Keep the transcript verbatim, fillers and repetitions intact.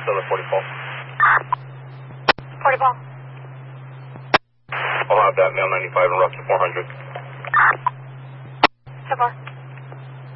still at forty ball. forty ball. I'll have that, male ninety-five and Rocky four hundred. So far.